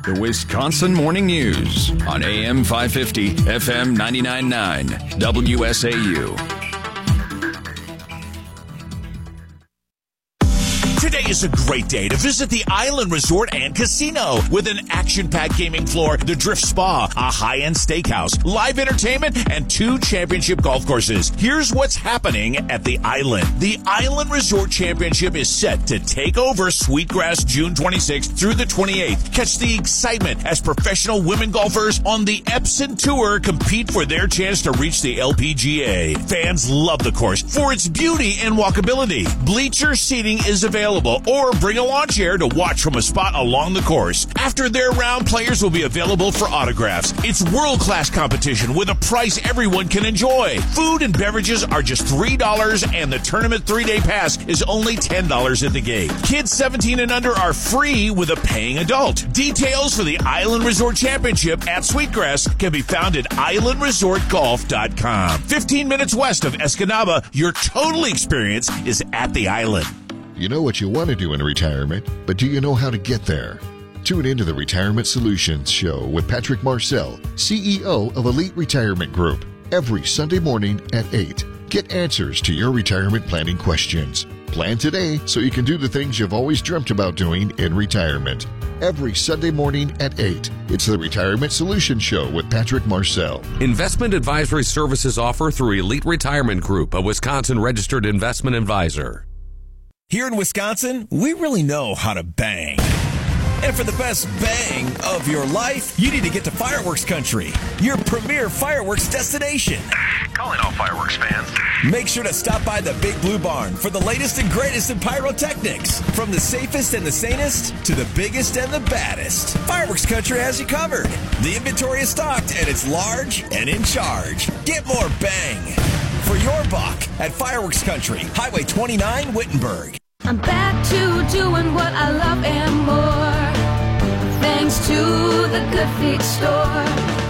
The Wisconsin Morning News on AM 550, FM 99.9, WSAU. Today is a great day to visit the Island Resort and Casino with an action-packed gaming floor, the Drift Spa, a high-end steakhouse, live entertainment, and 2 championship golf courses. Here's what's happening at the Island. The Island Resort Championship is set to take over Sweetgrass June 26th through the 28th. Catch the excitement as professional women golfers on the Epson Tour compete for their chance to reach the LPGA. Fans love the course for its beauty and walkability. Bleacher seating is available, or bring a lawn chair to watch from a spot along the course. After their round, players will be available for autographs. It's world-class competition with a price everyone can enjoy. Food and beverages are just $3, and the tournament 3-day pass is only $10 at the gate. Kids 17 and under are free with a paying adult. Details for the Island Resort Championship at Sweetgrass can be found at islandresortgolf.com. 15 minutes west of Escanaba, your total experience is at the Island. You know what you want to do in retirement, but do you know how to get there? Tune into the Retirement Solutions Show with Patrick Marcel, CEO of Elite Retirement Group, every Sunday morning at 8. Get answers to your retirement planning questions. Plan today so you can do the things you've always dreamt about doing in retirement. Every Sunday morning at 8. It's the Retirement Solutions Show with Patrick Marcel. Investment advisory services offered through Elite Retirement Group, a Wisconsin registered investment advisor. Here in Wisconsin, we really know how to bang. And for the best bang of your life, you need to get to Fireworks Country, your premier fireworks destination. Calling all fireworks fans. Make sure to stop by the Big Blue Barn for the latest and greatest in pyrotechnics. From the safest and the sanest to the biggest and the baddest, Fireworks Country has you covered. The inventory is stocked and it's large and in charge. Get more bang for your buck at Fireworks Country, Highway 29, Wittenberg. I'm back to doing what I love and more, thanks to the Good Feet store.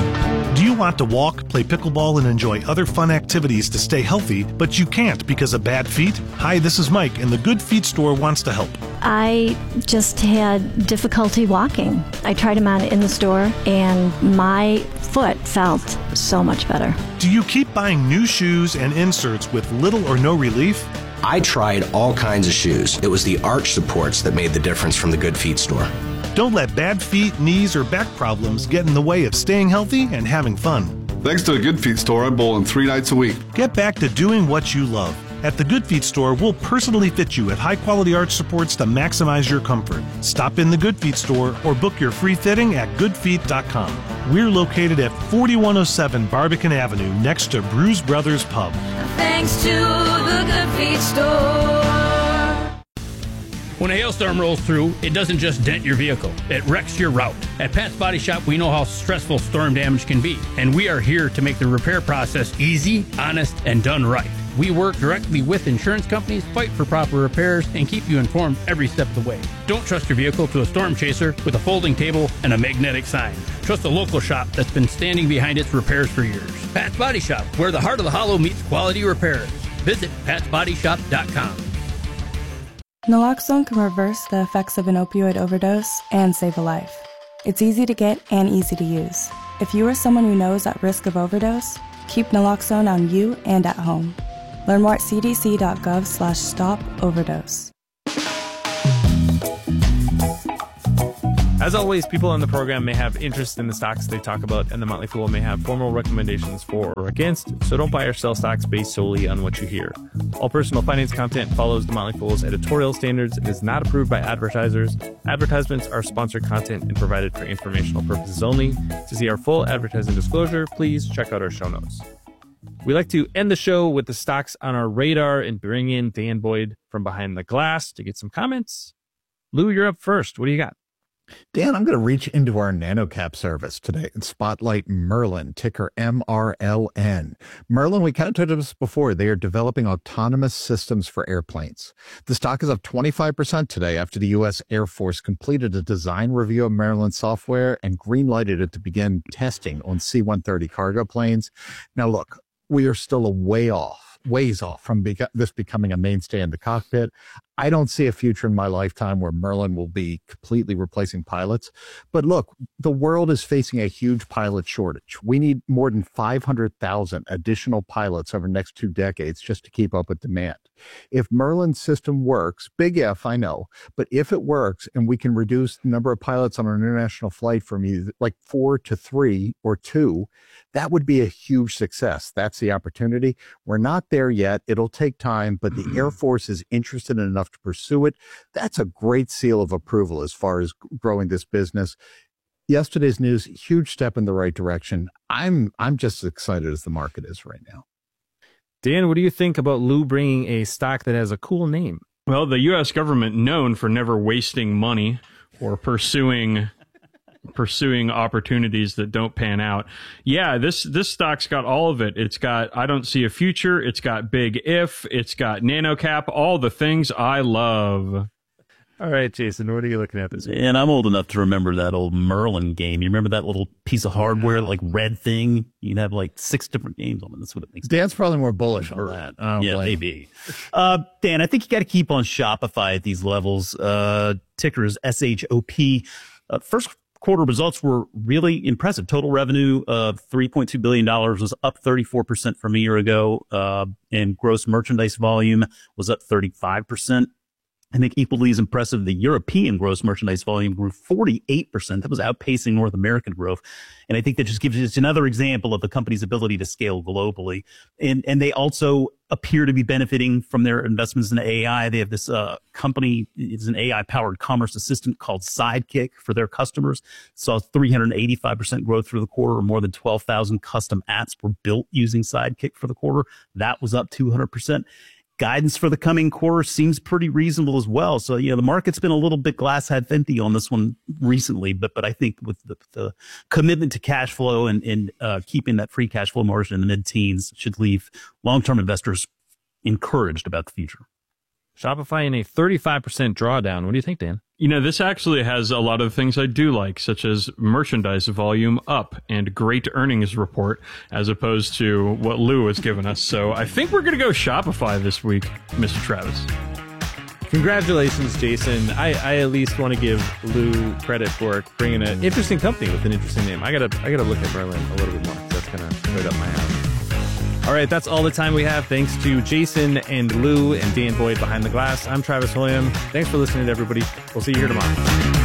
Do you want to walk, play pickleball, and enjoy other fun activities to stay healthy, but you can't because of bad feet? Hi, this is Mike, and the Good Feet store wants to help. I just had difficulty walking. I tried them on in the store, and my foot felt so much better. Do you keep buying new shoes and inserts with little or no relief? I tried all kinds of shoes. It was the arch supports that made the difference from the Good Feet store. Don't let bad feet, knees, or back problems get in the way of staying healthy and having fun. Thanks to the Good Feet store, I'm bowling 3 nights a week. Get back to doing what you love. At the Good Feet store, we'll personally fit you at high-quality arch supports to maximize your comfort. Stop in the Good Feet store or book your free fitting at goodfeet.com. We're located at 4107 Barbican Avenue, next to Brews Brothers Pub. Thanks to the Good Feet store. When a hailstorm rolls through, it doesn't just dent your vehicle, it wrecks your route. At Pat's Body Shop, we know how stressful storm damage can be, and we are here to make the repair process easy, honest, and done right. We work directly with insurance companies, fight for proper repairs, and keep you informed every step of the way. Don't trust your vehicle to a storm chaser with a folding table and a magnetic sign. Trust a local shop that's been standing behind its repairs for years. Pat's Body Shop, where the heart of the hollow meets quality repairs. Visit patsbodyshop.com. Naloxone can reverse the effects of an opioid overdose and save a life. It's easy to get and easy to use. If you or someone you know is at risk of overdose, keep naloxone on you and at home. Learn more at cdc.gov/stop-overdose. As always, people on the program may have interest in the stocks they talk about, and the Motley Fool may have formal recommendations for or against, so don't buy or sell stocks based solely on what you hear. All personal finance content follows the Motley Fool's editorial standards and is not approved by advertisers. Advertisements are sponsored content and provided for informational purposes only. To see our full advertising disclosure, please check out our show notes. We like to end the show with the stocks on our radar and bring in Dan Boyd from behind the glass to get some comments. Lou, you're up first. What do you got? Dan, I'm going to reach into our NanoCap service today and spotlight Merlin, ticker MRLN. Merlin, we kind of touched on this before. They are developing autonomous systems for airplanes. The stock is up 25% today after the U.S. Air Force completed a design review of Merlin software and green-lighted it to begin testing on C-130 cargo planes. Now, look, we are still ways off from this becoming a mainstay in the cockpit. I don't see a future in my lifetime where Merlin will be completely replacing pilots. But look, the world is facing a huge pilot shortage. We need more than 500,000 additional pilots over the next 2 decades just to keep up with demand. If Merlin's system works, big if, I know, but if it works and we can reduce the number of pilots on an international flight from either like 4 to 3 or 2, that would be a huge success. That's the opportunity. We're not there yet. It'll take time, but the Air Force is interested enough to pursue it. That's a great seal of approval as far as growing this business. Yesterday's news, huge step in the right direction. I'm just as excited as the market is right now. Dan, what do you think about Lou bringing a stock that has a cool name? Well, the U.S. government, known for never wasting money or pursuing opportunities that don't pan out. Yeah, this stock's got all of it. It's got I don't see a future. It's got big if. It's got NanoCap. All the things I love. All right, Jason, what are you looking at this week? And I'm old enough to remember that old Merlin game. You remember that little piece of hardware, like red thing? You'd have like 6 different games on it. That's what it makes. Dan's probably more bullish on that. Yeah, maybe. Dan, I think you got to keep on Shopify at these levels. Ticker is SHOP. First quarter results were really impressive. Total revenue of $3.2 billion was up 34% from a year ago. And gross merchandise volume was up 35%. I think equally as impressive, the European gross merchandise volume grew 48%. That was outpacing North American growth. And I think that just gives us another example of the company's ability to scale globally. And they also appear to be benefiting from their investments in AI. They have this company, it's an AI-powered commerce assistant called Sidekick for their customers. Saw 385% growth through the quarter, or more than 12,000 custom apps were built using Sidekick for the quarter. That was up 200%. Guidance for the coming quarter seems pretty reasonable as well. So, the market's been a little bit glass half empty on this one recently, but I think with the commitment to cash flow and keeping that free cash flow margin in the mid-teens should leave long-term investors encouraged about the future. Shopify in a 35% drawdown. What do you think, Dan? This actually has a lot of things I do like, such as merchandise volume up and great earnings report, as opposed to what Lou has given us. So I think we're going to go Shopify this week, Mr. Travis. Congratulations, Jason. I at least want to give Lou credit for bringing an interesting company with an interesting name. I gotta look at Merlin a little bit more. That's gonna right up my alley. All right, that's all the time we have. Thanks to Jason and Lou and Dan Boyd behind the glass. I'm Travis William. Thanks for listening to everybody. We'll see you here tomorrow.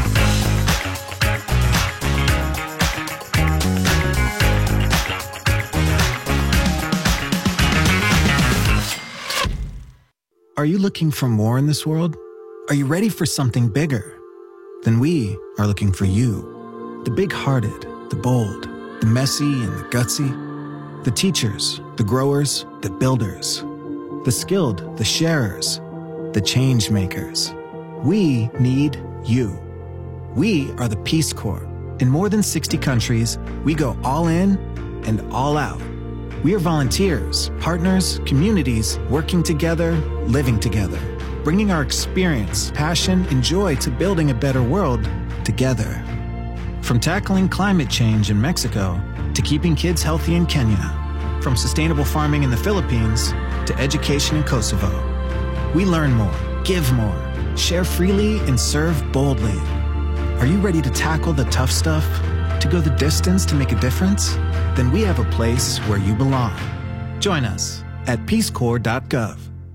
Are you looking for more in this world? Are you ready for something bigger? Then we are looking for you. The big-hearted, the bold, the messy and the gutsy. The teachers, the growers, the builders, the skilled, the sharers, the change makers. We need you. We are the Peace Corps. In more than 60 countries, we go all in and all out. We are volunteers, partners, communities, working together, living together, bringing our experience, passion, and joy to building a better world together. From tackling climate change in Mexico to keeping kids healthy in Kenya, from sustainable farming in the Philippines to education in Kosovo. We learn more, give more, share freely, and serve boldly. Are you ready to tackle the tough stuff? To go the distance to make a difference? Then we have a place where you belong. Join us at peacecorps.gov.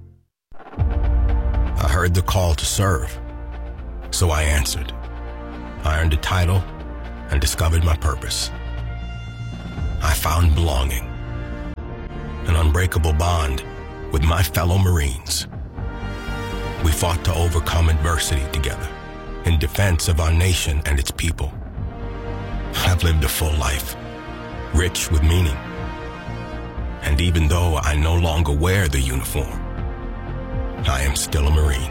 I heard the call to serve, so I answered. I earned a title and discovered my purpose. I found belonging, an unbreakable bond with my fellow Marines. We fought to overcome adversity together in defense of our nation and its people. I've lived a full life, rich with meaning. And even though I no longer wear the uniform, I am still a Marine.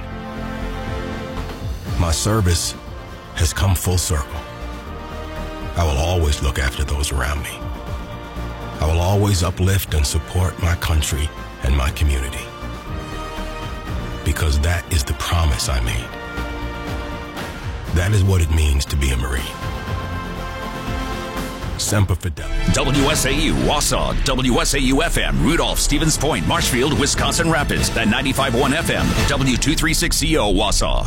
My service has come full circle. I will always look after those around me. I will always uplift and support my country and my community. Because that is the promise I made. That is what it means to be a Marine. Semper Fidelis. WSAU, Wausau, WSAU-FM, Rudolph, Stevens Point, Marshfield, Wisconsin Rapids, and 95.1 FM, W236CO, Wausau.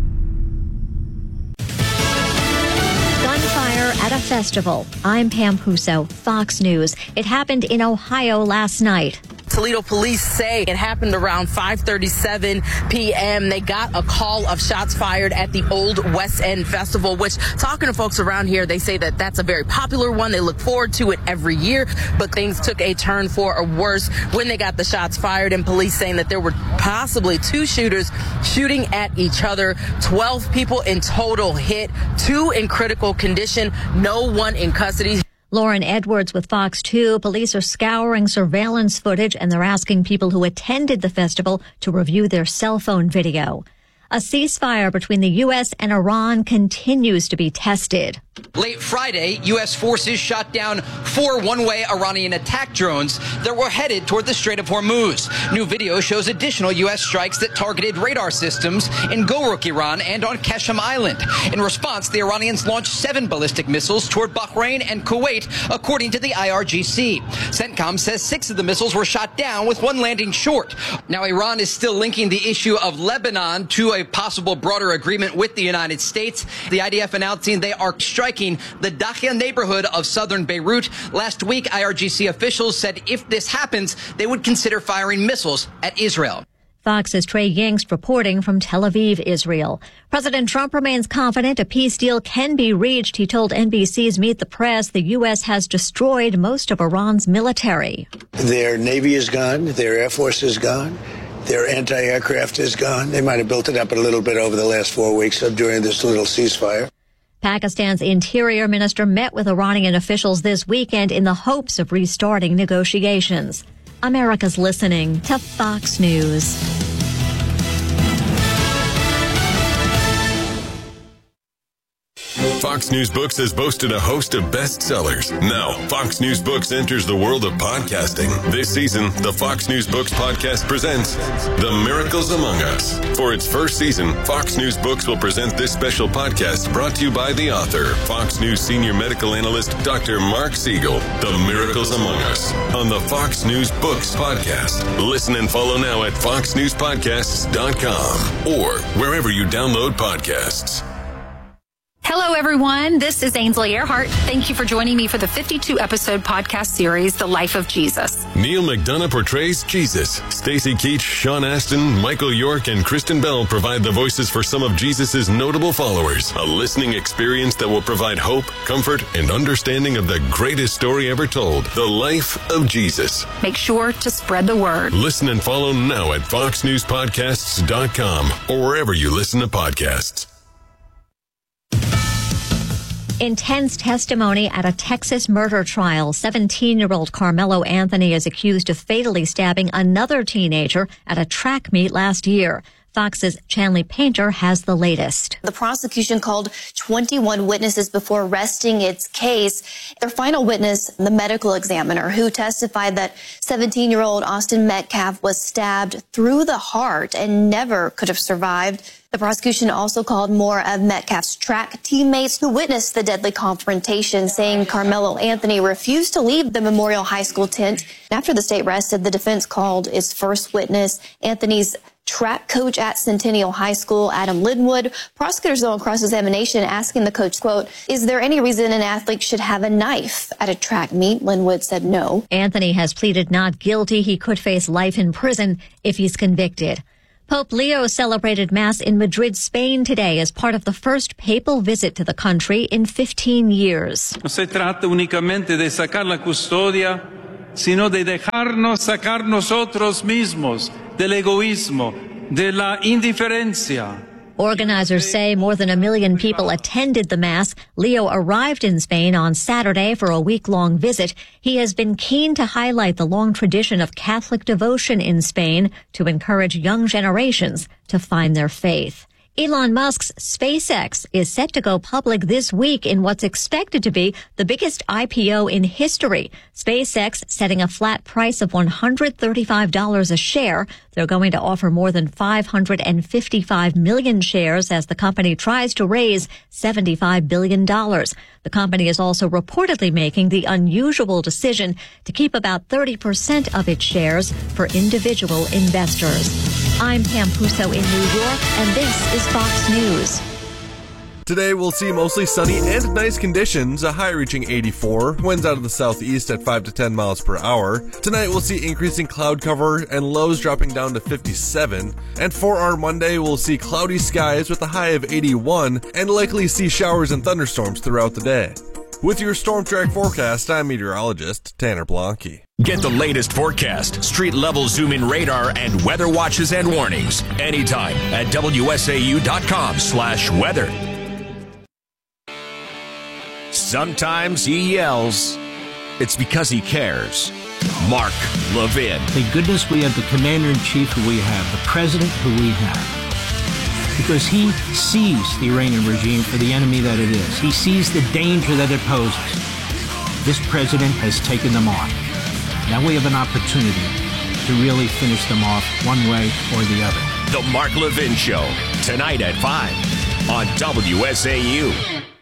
Gunfire at a festival. I'm Pam Puso, Fox News. It happened in Ohio last night. Toledo police say it happened around 5:37 p.m. They got a call of shots fired at the Old West End Festival, which, talking to folks around here, they say that that's a very popular one. They look forward to it every year, but things took a turn for a worse when they got the shots fired, and police saying that there were possibly two shooters shooting at each other. 12 people in total hit, 2 in critical condition, no one in custody. Lauren Edwards with Fox 2. Police are scouring surveillance footage, and they're asking people who attended the festival to review their cell phone video. A ceasefire between the U.S. and Iran continues to be tested. Late Friday, U.S. forces shot down 4 one-way Iranian attack drones that were headed toward the Strait of Hormuz. New video shows additional U.S. strikes that targeted radar systems in Goruk, Iran, and on Qashem Island. In response, the Iranians launched 7 ballistic missiles toward Bahrain and Kuwait, according to the IRGC. CENTCOM says 6 of the missiles were shot down, with 1 landing short. Now, Iran is still linking the issue of Lebanon to a possible broader agreement with the United States. The IDF announcing they are striking the Dakhia neighborhood of southern Beirut. Last week, IRGC officials said if this happens, they would consider firing missiles at Israel. Fox's Trey Yingst reporting from Tel Aviv, Israel. President Trump remains confident a peace deal can be reached. He told NBC's Meet the Press the U.S. has destroyed most of Iran's military. Their Navy is gone. Their Air Force is gone. Their anti-aircraft is gone. They might have built it up a little bit over the last 4 weeks during this little ceasefire. Pakistan's interior minister met with Iranian officials this weekend in the hopes of restarting negotiations. America's listening to Fox News. Fox News Books has boasted a host of bestsellers. Now, Fox News Books enters the world of podcasting. This season, the Fox News Books podcast presents The Miracles Among Us. For its first season, Fox News Books will present this special podcast brought to you by the author, Fox News senior medical analyst, Dr. Mark Siegel. The Miracles Among Us on the Fox News Books podcast. Listen and follow now at foxnewspodcasts.com or wherever you download podcasts. Hello, everyone. This is Ainsley Earhart. Thank you for joining me for the 52-episode podcast series, The Life of Jesus. Neil McDonough portrays Jesus. Stacey Keach, Sean Astin, Michael York, and Kristen Bell provide the voices for some of Jesus' notable followers. A listening experience that will provide hope, comfort, and understanding of the greatest story ever told, The Life of Jesus. Make sure to spread the word. Listen and follow now at foxnewspodcasts.com or wherever you listen to podcasts. Intense testimony at a Texas murder trial. 17-year-old Carmelo Anthony is accused of fatally stabbing another teenager at a track meet last year. Fox's Chanley Painter has the latest. The prosecution called 21 witnesses before resting its case. Their final witness, the medical examiner, who testified that 17-year-old Austin Metcalf was stabbed through the heart and never could have survived. The prosecution also called more of Metcalf's track teammates who witnessed the deadly confrontation, saying Carmelo Anthony refused to leave the Memorial High School tent. After the state rested, the defense called its first witness, Anthony's track coach at Centennial High School, Adam Linwood. Prosecutors, though, in cross-examination, asking the coach, quote, "Is there any reason an athlete should have a knife at a track meet?" Linwood said no. Anthony has pleaded not guilty. He could face life in prison if he's convicted. Pope Leo celebrated Mass in Madrid, Spain today as part of the first papal visit to the country in 15 years. No se trata únicamente de sacar la custodia, sino de dejarnos sacar nosotros mismos del egoísmo, de la indiferencia. Organizers say more than 1 million people attended the Mass. Leo arrived in Spain on Saturday for a week-long visit. He has been keen to highlight the long tradition of Catholic devotion in Spain to encourage young generations to find their faith. Elon Musk's SpaceX is set to go public this week in what's expected to be the biggest IPO in history. SpaceX setting a flat price of $135 a share. They're going to offer more than 555 million shares as the company tries to raise $75 billion. The company is also reportedly making the unusual decision to keep about 30% of its shares for individual investors. I'm Pam Puso in New York, and this is Fox News. Today we'll see mostly sunny and nice conditions, a high reaching 84, winds out of the southeast at 5 to 10 miles per hour. Tonight we'll see increasing cloud cover and lows dropping down to 57. And for our Monday we'll see cloudy skies with a high of 81 and likely see showers and thunderstorms throughout the day. With your Storm Track forecast, I'm meteorologist Tanner Blanke. Get the latest forecast, street-level zoom-in radar, and weather watches and warnings anytime at WSAU.com/weather. Sometimes he yells. It's because he cares. Mark Levin. Thank goodness we have the commander-in-chief who we have, the president who we have. Because he sees the Iranian regime for the enemy that it is. He sees the danger that it poses. This president has taken them on. Now we have an opportunity to really finish them off one way or the other. The Mark Levin Show, tonight at 5 on WSAU.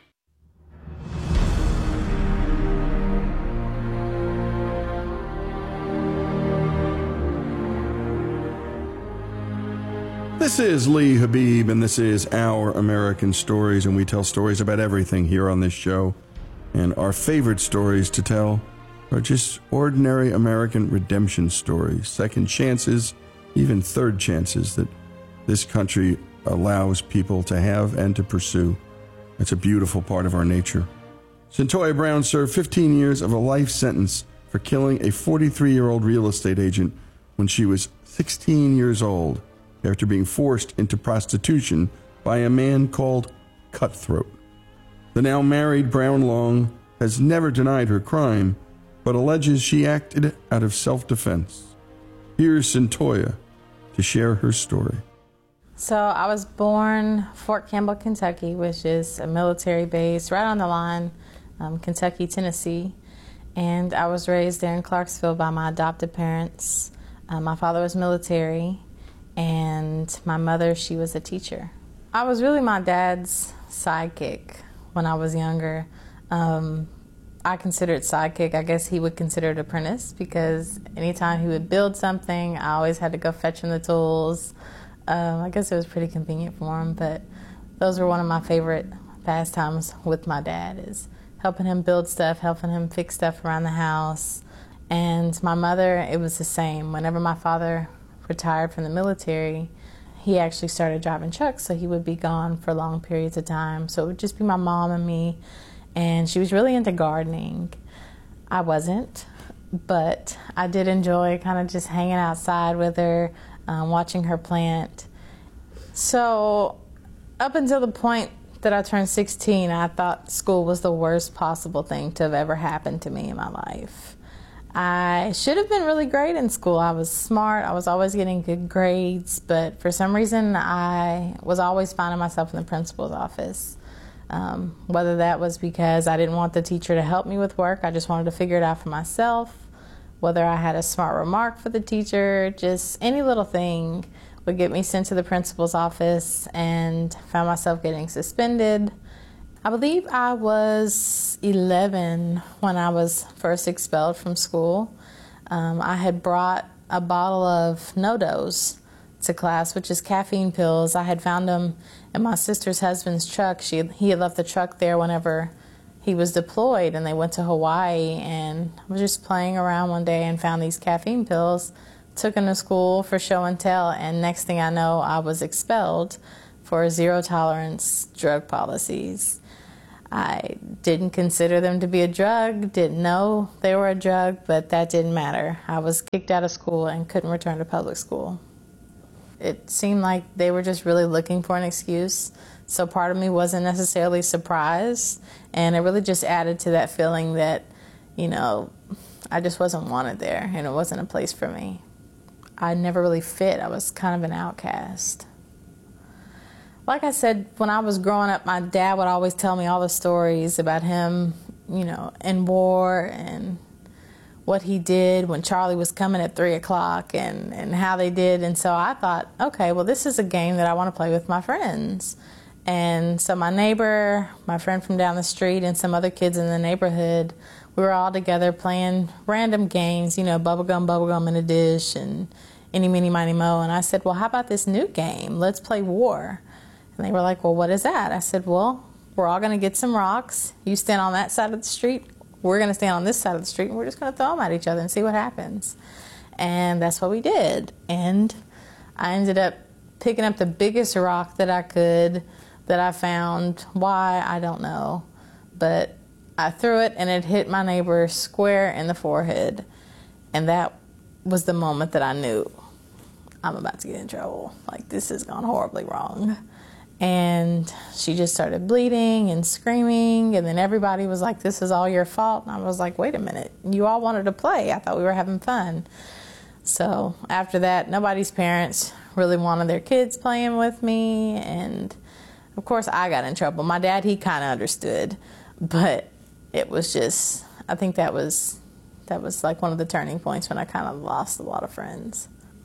This is Lee Habib, and this is Our American Stories, and we tell stories about everything here on this show. And our favorite stories to tell are just ordinary American redemption stories, second chances, even third chances that this country allows people to have and to pursue. It's a beautiful part of our nature. Cyntoia Brown served 15 years of a life sentence for killing a 43-year-old real estate agent when she was 16 years old, after being forced into prostitution by a man called Cutthroat. The now married Brown Long has never denied her crime, but alleges she acted out of self-defense. Here's Cyntoia to share her story. So I was born Fort Campbell, Kentucky, which is a military base right on the line, Kentucky, Tennessee. And I was raised there in Clarksville by my adopted parents. My father was military, and my mother, she was a teacher. I was really my dad's sidekick when I was younger. I considered sidekick, I guess he would consider it apprentice, because anytime he would build something, I always had to go fetch him the tools. I guess it was pretty convenient for him, but those were one of my favorite pastimes with my dad, is helping him build stuff, helping him fix stuff around the house. And my mother, it was the same. Whenever my father retired from the military, he actually started driving trucks, so he would be gone for long periods of time. So it would just be my mom and me, and she was really into gardening. I wasn't, but I did enjoy kind of just hanging outside with her, watching her plant. So up until the point that I turned 16, I thought school was the worst possible thing to have ever happened to me in my life. I should have been really great in school. I was smart. I was always getting good grades, but for some reason I was always finding myself in the principal's office. Whether that was because I didn't want the teacher to help me with work, I just wanted to figure it out for myself. Whether I had a smart remark for the teacher, just any little thing would get me sent to the principal's office, and found myself getting suspended. I believe I was 11 when I was first expelled from school. I had brought a bottle of NoDoz to class, which is caffeine pills. I had found them in my sister's husband's truck. He had left the truck there whenever he was deployed, and they went to Hawaii. And I was just playing around one day and found these caffeine pills, took them to school for show and tell, and next thing I know, I was expelled for zero-tolerance drug policies. I didn't consider them to be a drug, didn't know they were a drug, but that didn't matter. I was kicked out of school and couldn't return to public school. It seemed like they were just really looking for an excuse, so part of me wasn't necessarily surprised, and it really just added to that feeling that, I just wasn't wanted there, and it wasn't a place for me. I never really fit. I was kind of an outcast. Like I said, when I was growing up, my dad would always tell me all the stories about him, in war and what he did when Charlie was coming at 3 o'clock and how they did. And so I thought, okay, well, this is a game that I want to play with my friends. And so my neighbor, my friend from down the street, and some other kids in the neighborhood, we were all together playing random games, bubblegum in a dish and Eeny, Meeny, Miny, Mo. And I said, well, how about this new game? Let's play war. And they were like, well, what is that? I said, well, we're all going to get some rocks. You stand on that side of the street. We're going to stand on this side of the street, and we're just going to throw them at each other and see what happens. And that's what we did. And I ended up picking up the biggest rock that I could, that I found. Why, I don't know. But I threw it, and it hit my neighbor square in the forehead. And that was the moment that I knew I'm about to get in trouble. Like, this has gone horribly wrong. And she just started bleeding and screaming, and then everybody was like, this is all your fault. And I was like, wait a minute, you all wanted to play. I thought we were having fun. So after that, nobody's parents really wanted their kids playing with me, and of course I got in trouble. My dad, he kind of understood, but it was just, I think that was like one of the turning points when I kind of lost a lot of friends.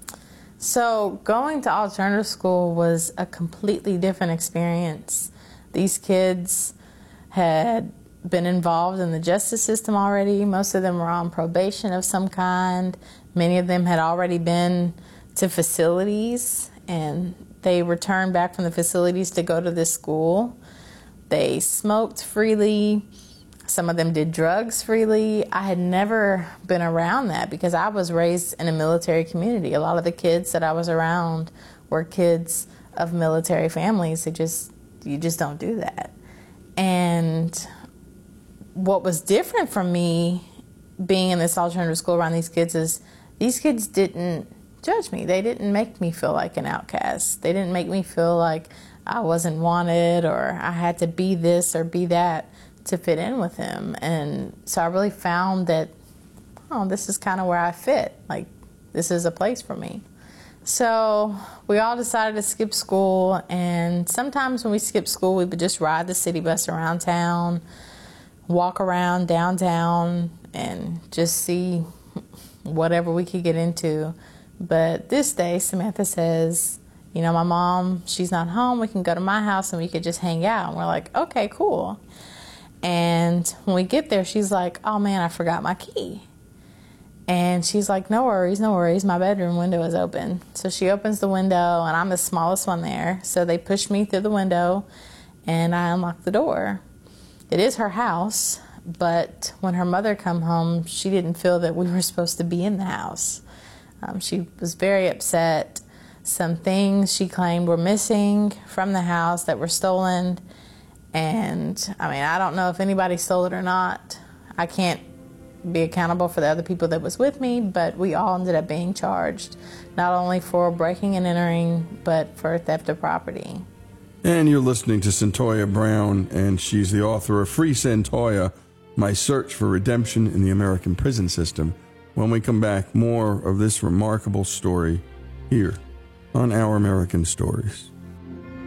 So going to alternative school was a completely different experience. These kids had been involved in the justice system already. Most of them were on probation of some kind. Many of them had already been to facilities, and they returned back from the facilities to go to this school. They smoked freely. Some of them did drugs freely. I had never been around that because I was raised in a military community. A lot of the kids that I was around were kids of military families. You just don't do that. And what was different from me being in this alternative school around these kids is these kids didn't judge me. They didn't make me feel like an outcast. They didn't make me feel like I wasn't wanted or I had to be this or be that to fit in with him. And so I really found that, this is kind of where I fit. Like, this is a place for me. So we all decided to skip school, and sometimes when we skipped school, we would just ride the city bus around town, walk around downtown, and just see whatever we could get into. But this day, Samantha says, my mom, she's not home. We can go to my house and we could just hang out. And we're like, okay, cool. And when we get there, she's like, oh man, I forgot my key. And she's like, no worries, my bedroom window is open. So she opens the window, and I'm the smallest one there. So they push me through the window, and I unlock the door. It is her house, but when her mother come home, she didn't feel that we were supposed to be in the house. She was very upset. Some things she claimed were missing from the house that were stolen. And I don't know if anybody stole it or not. I can't be accountable for the other people that was with me, but we all ended up being charged, not only for breaking and entering, but for theft of property. And you're listening to Centoya Brown, and she's the author of Free Centoya, My Search for Redemption in the American Prison System. When we come back, more of this remarkable story here on Our American Stories.